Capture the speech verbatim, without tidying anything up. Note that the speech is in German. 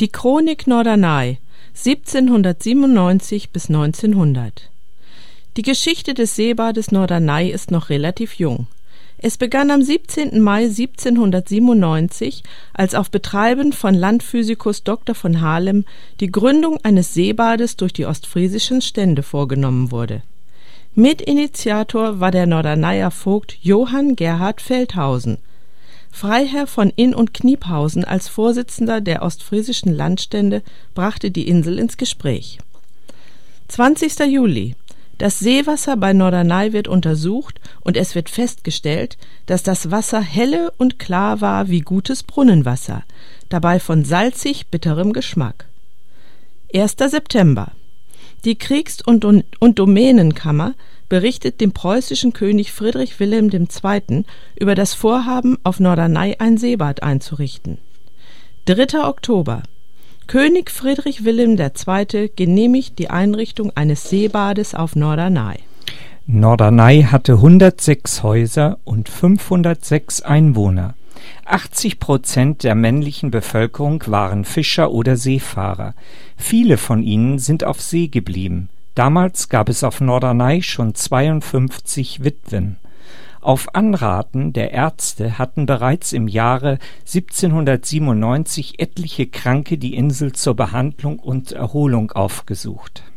Die Chronik Norderney, siebzehnhundertsiebenundneunzig bis neunzehnhundert. Die Geschichte des Seebades Norderney ist noch relativ jung. Es begann am siebzehnten Mai siebzehnhundertsiebenundneunzig, als auf Betreiben von Landphysikus Doktor von Halem die Gründung eines Seebades durch die ostfriesischen Stände vorgenommen wurde. Mitinitiator war der Norderneyer Vogt Johann Gerhard Feldhausen. Freiherr von Inn- und Kniphausen als Vorsitzender der ostfriesischen Landstände brachte die Insel ins Gespräch. zwanzigster Juli. Das Seewasser bei Norderney wird untersucht und es wird festgestellt, dass das Wasser helle und klar war wie gutes Brunnenwasser, dabei von salzig bitterem Geschmack. erster September. Die Kriegs- und, und Domänenkammer berichtet dem preußischen König Friedrich Wilhelm der Zweite. über das Vorhaben, auf Norderney ein Seebad einzurichten. dritter Oktober. König Friedrich Wilhelm der Zweite. genehmigt die Einrichtung eines Seebades auf Norderney. Norderney hatte hundertsechs Häuser und fünfhundertsechs Einwohner. achtzig Prozent der männlichen Bevölkerung waren Fischer oder Seefahrer. Viele von ihnen sind auf See geblieben. Damals gab es auf Norderney schon zweiundfünfzig Witwen. Auf Anraten der Ärzte hatten bereits im Jahre siebzehnhundertsiebenundneunzig etliche Kranke die Insel zur Behandlung und Erholung aufgesucht.